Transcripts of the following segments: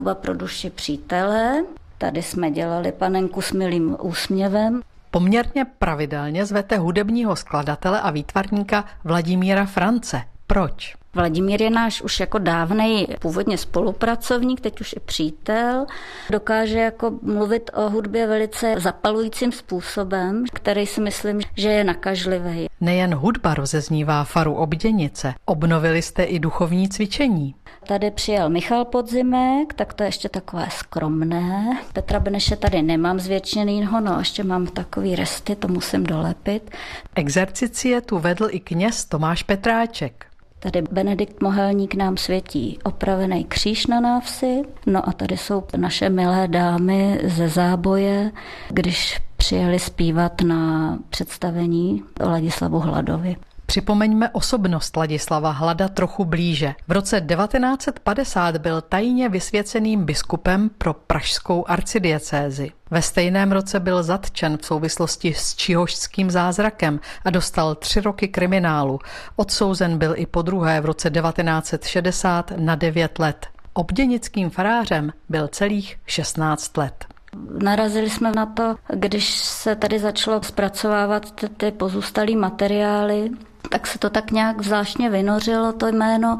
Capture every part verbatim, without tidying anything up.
Oba pro duši přítele. Tady jsme dělali Panenku s milým úsměvem. Poměrně pravidelně zvete hudebního skladatele a výtvarníka Vladimíra France. Proč? Vladimír je náš už jako dávnej původně spolupracovník, teď už i přítel. Dokáže jako mluvit o hudbě velice zapalujícím způsobem, který si myslím, že je nakažlivý. Nejen hudba rozeznívá faru Obděnice, obnovili jste i duchovní cvičení. Tady přijel Michal Podzimek, tak to je ještě takové skromné. Petra Beneše tady nemám zvětšenýho, no ještě mám takový resty, to musím dolepit. Exercicie tu vedl i kněz Tomáš Petráček. Tady Benedikt Mohelník nám světí opravený kříž na návsi. No a tady jsou naše milé dámy ze Záboje, když přijeli zpívat na představení o Ladislavu Hladovi. Připomeňme osobnost Ladislava Hlada trochu blíže. V roce devatenáct set padesát byl tajně vysvěceným biskupem pro pražskou arcidiecézi. Ve stejném roce byl zatčen v souvislosti s čihožským zázrakem a dostal tři roky kriminálu. Odsouzen byl i podruhé v roce devatenáct set šedesát na devět let. Obděnickým farářem byl celých šestnáct let. Narazili jsme na to, když se tady začalo zpracovávat ty, ty pozůstalý materiály, tak se to tak nějak zvláštně vynořilo, to jméno.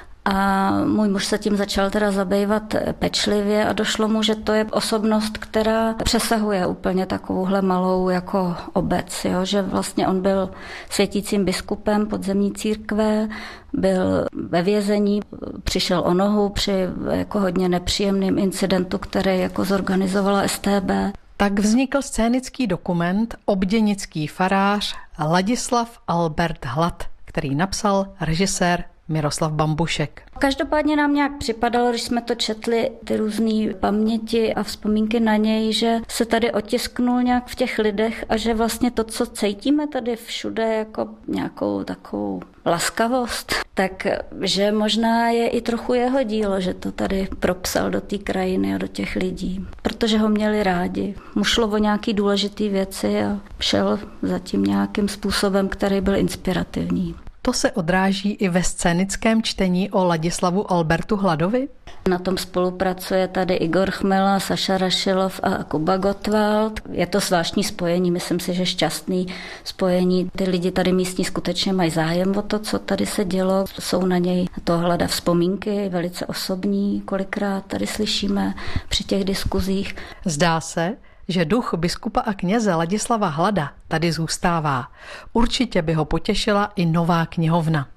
A můj muž se tím začal teda zabývat pečlivě a došlo mu, že to je osobnost, která přesahuje úplně takovouhle malou jako obec. Jo? Že vlastně on byl světícím biskupem podzemní církve, byl ve vězení, přišel o nohu při jako hodně nepříjemným incidentu, který jako zorganizovala S T B. Tak vznikl scénický dokument Obděnický farář Ladislav Albert Hlad, který napsal režisér Miroslav Bambušek. Každopádně nám nějak připadalo, když jsme to četli, ty různé paměti a vzpomínky na něj, že se tady otisknul nějak v těch lidech a že vlastně to, co cítíme tady všude jako nějakou takovou laskavost, tak že možná je i trochu jeho dílo, že to tady propsal do té krajiny a do těch lidí, protože ho měli rádi. Mu šlo o nějaký důležitý věci a šel za tím nějakým způsobem, který byl inspirativní. To se odráží i ve scénickém čtení o Ladislavu Albertu Hladovi? Na tom spolupracuje tady Igor Chmela, Saša Rašilov a Kuba Gottwald. Je to zvláštní spojení, myslím si, že šťastný spojení. Ty lidi tady místní skutečně mají zájem o to, co tady se dělo. Jsou na něj to Hlada vzpomínky, velice osobní, kolikrát tady slyšíme při těch diskuzích. Zdá se, že duch biskupa a kněze Ladislava Hlada tady zůstává. Určitě by ho potěšila i nová knihovna.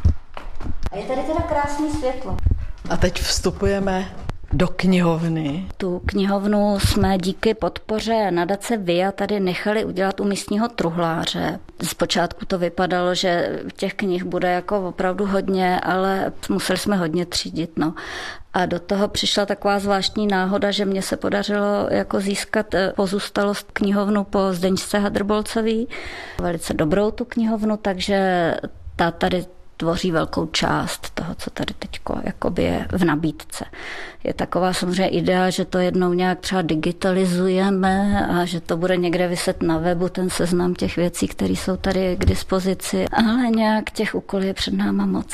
A je tady teda krásné světlo. A teď vstupujeme do knihovny. Tu knihovnu jsme díky podpoře nadace Via tady nechali udělat u místního truhláře. Zpočátku to vypadalo, že těch knih bude jako opravdu hodně, ale museli jsme hodně třídit. No. A do toho přišla taková zvláštní náhoda, že mně se podařilo jako získat pozůstalost knihovnu po Zdeňce Hadrbolcový. Velice dobrou tu knihovnu, takže ta tady tvoří velkou část toho, co tady teď je v nabídce. Je taková samozřejmě idea, že to jednou nějak třeba digitalizujeme a že to bude někde viset na webu, ten seznam těch věcí, které jsou tady k dispozici, ale nějak těch úkolů je před náma moc.